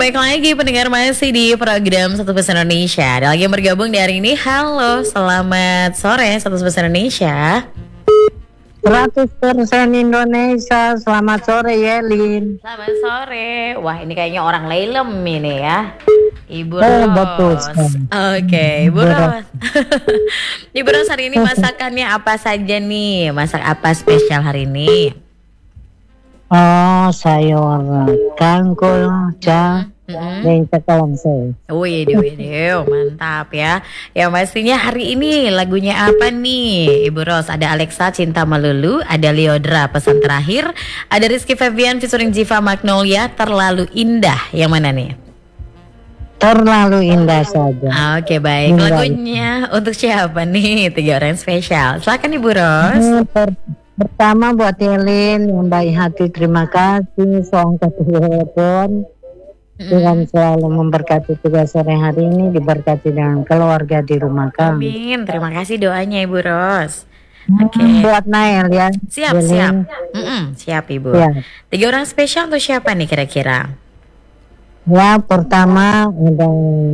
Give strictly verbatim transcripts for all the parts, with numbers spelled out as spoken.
baik lagi pendengar masih di program Satu Pesan Indonesia. Ada lagi yang bergabung di hari ini. Halo, selamat sore Satu Pesan Indonesia. seratus persen Indonesia, selamat sore Yelin. Selamat sore. Wah, ini kayaknya orang Lelem ini ya, Ibu Oh, Ros. betul. Oke, Ibu Betul. Ros. Ibu Ros, hari ini masakannya apa saja nih? Masak apa spesial hari ini? Oh, sayur kangkung, ca, Mm-mm. dan cakalang saya. Wih, wih, mantap ya. Ya pastinya hari ini lagunya apa nih, Ibu Ros? Ada Alexa Cinta Melulu, ada Leodra Pesan Terakhir, ada Rizky Febian featuring Ziva Magnolia Terlalu Indah. Yang mana nih? Terlalu indah saja. Ah, Oke baik. Indah. Lagunya untuk siapa nih? Tiga orang spesial. Silakan Ibu Ros. Hmm, per- pertama buat Yelin yang baik hati, terima kasih. Soal telepon dengan selalu memberkati tugas sore hari ini, diberkati dengan keluarga di rumah kami. Amin. Terima kasih doanya Ibu Ros. Oke. Hmm, buat Nael ya. Siap, Yelin. siap. Mm-mm, siap Ibu. Ya. Tiga orang spesial untuk siapa nih kira-kira? Ya, pertama ada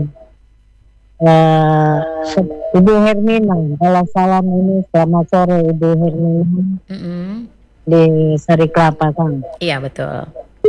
eh, Se- Ibu Hermina. Kalau salam ini selamat sore Ibu Hermina Mm-mm. di Sari Kelapa kan. Iya betul.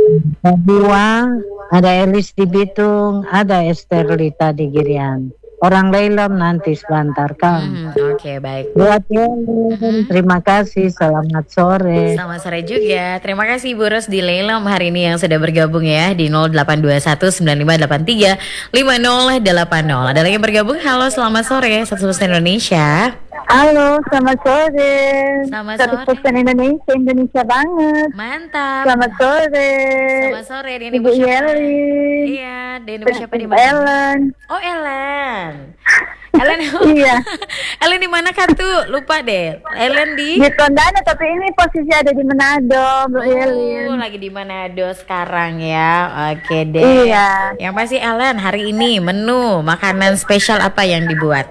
Kedua ada Elis di Bitung, ada Esterlita di Girian. Orang Lelem nanti sebentar kan. Hmm, Oke baik. Buat Yelin, terima kasih. Selamat sore. Selamat sore juga. Terima kasih Ibu Ros di Lelem hari ini yang sudah bergabung ya di nol delapan dua satu sembilan lima delapan tiga lima nol delapan nol. Ada lagi yang bergabung. Halo, selamat sore Satu Pesan Indonesia. Halo, selamat sore. Selamat Satu sore. Pesan Indonesia, Indonesia banget. Mantap. Selamat sore. Selamat sore Deni Ibu siapa? Yelin. Iya, Deni siapa di mana? Ellen. Oh, Ellen. Ellen. Iya. Ellen di mana Kak tuh? Lupa deh. Ellen di Di Tondano, tapi ini posisi ada di Manado, Bu Oh, Yelin. lagi di Manado sekarang ya. Oke deh. Iya. Yang pasti Ellen hari ini menu makanan spesial apa yang dibuat?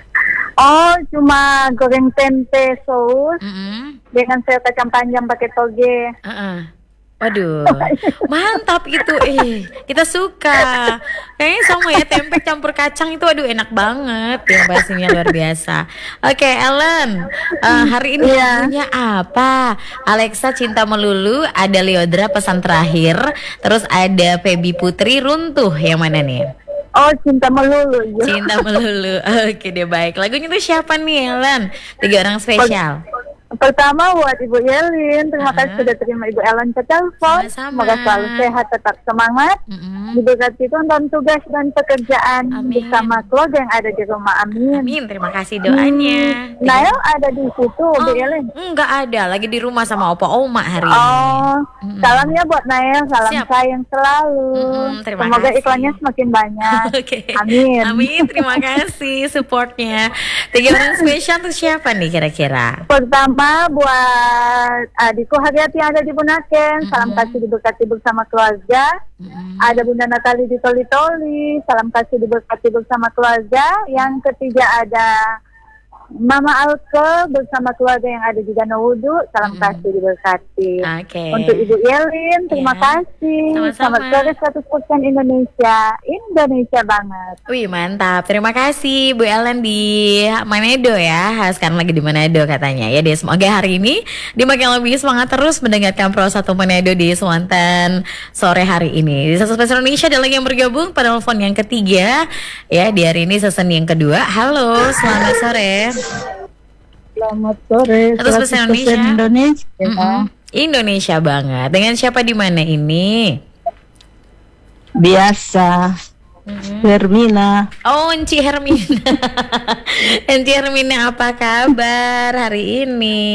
Oh, cuma goreng tempe saus Mm-mm. dengan sayur kacang panjang pakai toge. Uh-uh. Waduh, mantap itu. Eh, kita suka. Kayaknya sama ya tempe campur kacang itu, aduh enak banget. Yang pastinya luar biasa. Oke, Ellen, eh, hari ini Iya. lagunya apa? Alexa Cinta Melulu, ada Leodra Pesan Terakhir, terus ada Feby Putri Runtuh. Yang mana nih? Oh, cinta melulu. Ya. Cinta Melulu. Oke deh baik. Lagunya tuh siapa nih, Ellen? Tiga orang spesial. Pertama buat Ibu Yelin, terima Aha. kasih sudah terima Ibu Ellen ke telepon. Sama-sama. Semoga selalu sehat, tetap semangat. Mm-mm. Diberkati Tuhan dalam tugas dan pekerjaan Amin. bersama keluarga yang ada di rumah. Amin. Amin, terima kasih doanya. Nael ada di situ, Bu Oh, Yelin. enggak ada, lagi di rumah sama opa oma hari ini. Oh, Mm-mm. salam ya buat Nael, salam Siap. sayang selalu. Mm-mm, terima Semoga kasih. iklannya semakin banyak. Oke. Amin. Amin, terima kasih supportnya. Tiga orang spesial tuh siapa nih kira-kira? Pertama buat adikku Haryati yang ada di Bunaken, salam Mm-mm. kasih diberkati bersama keluarga. Mm-mm. Ada Bunda Natali di Toli-Toli, salam kasih diberkati bersama keluarga. Yang ketiga ada Mama Alke bersama keluarga yang ada di Danau Wudu, salam Mm-mm. kasih diberkati. Oke. Untuk Ibu Yelin, terima Iya. kasih. Sama-sama. Selamat sore seratus persen Indonesia, Indonesia banget. Wih mantap, terima kasih Bu Ellen di Manado ya. Sekarang lagi di Manado katanya ya. Deh semoga hari ini dimakin lebih semangat terus mendengarkan Pro satu Manado di Swanten sore hari ini. Di Satu Pesan Indonesia ada lagi yang bergabung pada telepon yang ketiga ya di hari ini season yang kedua. Halo, selamat sore. Selamat sore. Satu Pesan seratus persen Indonesia. Indonesia. Mm-mm. Indonesia banget. Dengan siapa di mana ini? Biasa. Mm-mm. Hermina. Oh, Enci Hermina. Enci Hermina apa kabar hari ini?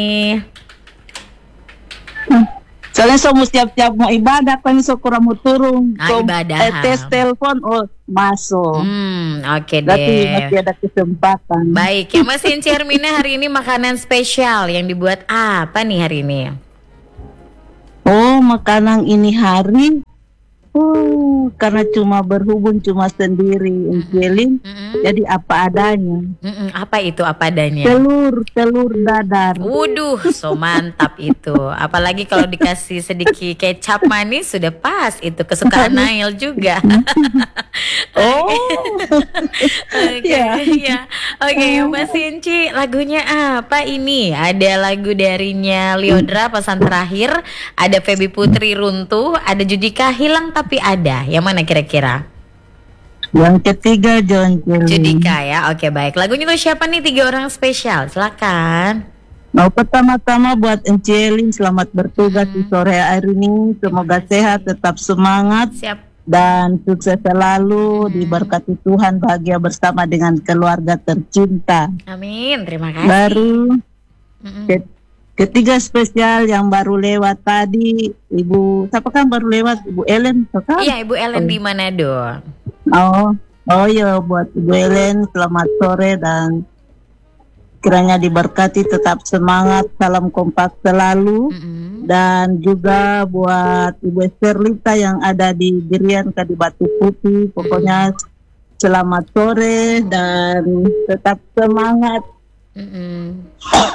Soalnya so mau siap-siap mau ibadah kan so kurang mau turun. Ah, So, ibadah. eh, tes telepon oh masuk. Hmm, oke Berarti deh. masih ada kesempatan. Baik, yang Mas Enci Hermina hari ini makanan spesial yang dibuat apa nih hari ini? Oh, makanan ini hari Oh, karena cuma berhubung cuma sendiri Encelin, Mm-mm. jadi apa adanya. Mm-mm, apa itu apa adanya? Telur, telur dadar. Waduh, so mantap itu. Apalagi kalau dikasih sedikit kecap manis sudah pas itu kesukaan Nail juga. Oh, Oke, Ya. ya. Oke, Mbak Sinci, lagunya apa ini? Ada lagu darinya Liodra pesan terakhir, ada Feby Putri Runtuh, ada Judika Hilang Tapi Ada. Yang mana kira-kira? yang ketiga John Celin. Judika ya. Oke, baik. Lagunya tuh siapa nih tiga orang spesial? Silakan. Mau pertama-tama buat Encelin, selamat bertugas di sore hari ini. Semoga sehat, tetap semangat Siap. dan sukses selalu. Diberkati Tuhan, bahagia bersama dengan keluarga tercinta. Amin. Terima kasih. Baru Mm-mm. ke- ketiga spesial yang baru lewat tadi, Ibu, siapa kan baru lewat? Ibu Ellen, kan? Iya, Ibu Ellen di Manado. Oh, oh ya buat Ibu Ellen, selamat sore dan kiranya diberkati, tetap semangat, salam kompak selalu. Mm-mm. Dan juga buat Ibu Esterlita yang ada di Girian di Batu Putih, pokoknya selamat sore dan tetap semangat. Mm-mm.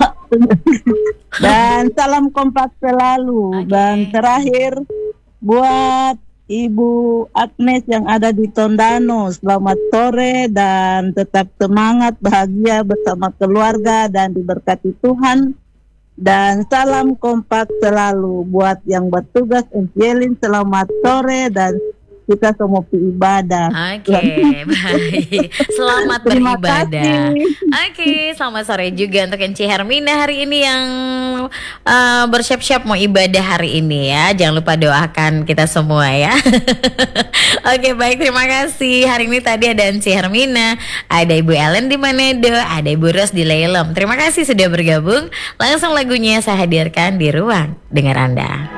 Dan salam kompak selalu. Oke. Dan terakhir buat Ibu Agnes yang ada di Tondano, selamat sore dan tetap semangat, bahagia bersama keluarga dan diberkati Tuhan. Dan salam kompak selalu buat yang bertugas Encelin, selamat sore dan kita semua beribadah. Oke, baik. Selamat Terima beribadah. kasih. Oke, selamat sore juga untuk Enci Hermina hari ini yang uh, bersiap-siap mau ibadah hari ini ya. Jangan lupa doakan kita semua ya. Oke, baik, terima kasih. Hari ini tadi ada Enci Hermina, ada Ibu Ellen di Manado, ada Ibu Ros di Lelem. Terima kasih sudah bergabung. Langsung lagunya saya hadirkan di ruang dengar Anda.